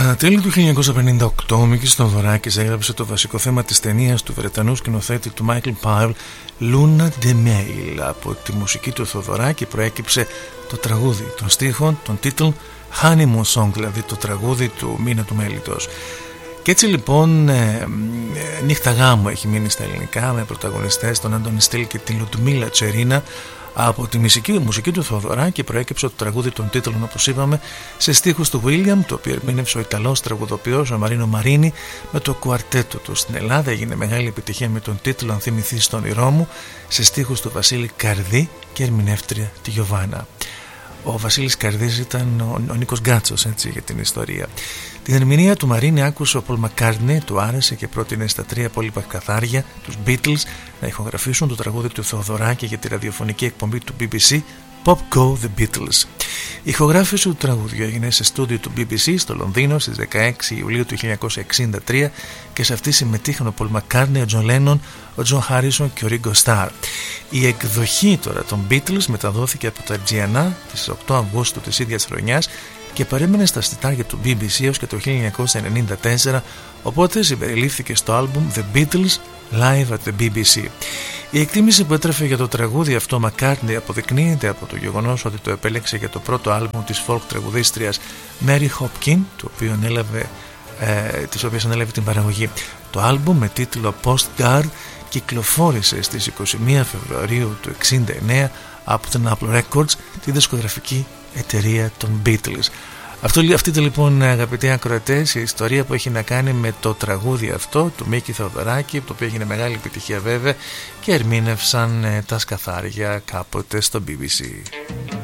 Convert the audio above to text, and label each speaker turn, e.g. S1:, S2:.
S1: Στα τέλη του 1958 ο Μίκης Θοδωράκης έγραψε το βασικό θέμα της ταινίας του Βρετανού σκηνοθέτη του Μάικλ Πάιλ, Luna de Mail. Από τη μουσική του Θοδωράκη προέκυψε το τραγούδι των στίχων, τον τίτλο Honeymoon Song, δηλαδή το τραγούδι του μήνα του μέλιτος. Και έτσι λοιπόν Νύχτα Γάμου έχει μείνει στα ελληνικά, με πρωταγωνιστές τον Άντωνη Στυλ και την Λουντμίλα Τσερίνα. Από τη μουσική του Θοδωράκη προέκυψε το τραγούδι των τίτλων, όπως είπαμε, σε στίχους του William, το οποίο ερμήνευσε ο Ιταλός τραγουδοποιός ο Μαρίνο Μαρίνι με το κουαρτέτο του. Στην Ελλάδα έγινε μεγάλη επιτυχία με τον τίτλο «Αν θυμηθείς το όνειρό μου», σε στίχους του Βασίλη Καρδί και ερμηνεύτρια τη Γιωβάνα. Ο Βασίλης Καρδής ήταν ο Νίκος Γκάτσος, έτσι, για την ιστορία. Την ερμηνεία του Μαρίνι άκουσε ο Πολ Μακκάρτνι, του άρεσε και πρότεινε στα 3 υπόλοιπα καθάρια, τους Beatles, να ηχογραφήσουν το τραγούδι του Θεοδωράκη για τη ραδιοφωνική εκπομπή του BBC Pop Go The Beatles. Η ηχογράφηση του τραγουδιού έγινε σε στούντιο του BBC στο Λονδίνο στις 16 Ιουλίου του 1963 και σε αυτή συμμετείχαν ο Πολ Μακκάρτνι, ο Τζον Λένον, ο Τζον Χάρισον και ο Ρίγκο Σταρ. Η εκδοχή τώρα των Beatles μεταδόθηκε από τα GNA στις 8 Αυγούστου της ίδιας χρονιάς και παρέμεινε στα στιτάρια του BBC έως και το 1994, οπότε συμπεριλήφθηκε στο άλμπουμ The Beatles Live at the BBC. Η εκτίμηση που έτρεφε για το τραγούδι αυτό Μακκάρτνι αποδεικνύεται από το γεγονός ότι το επέλεξε για το πρώτο άλμπουμ της folk τραγουδίστριας Mary Hopkin, της οποίας ανέλαβε την παραγωγή. Το άλμπουμ με τίτλο Postcard κυκλοφόρησε στις 21 Φεβρουαρίου του 1969 από την Apple Records, τη δισκογραφική εταιρεία των Beatles. Αυτή λοιπόν, αγαπητοί ακροατές, η ιστορία που έχει να κάνει με το τραγούδι αυτό του Μίκη Θοδωράκη, το οποίο έγινε μεγάλη επιτυχία βέβαια και ερμήνευσαν τα σκαθάρια κάποτε στο BBC.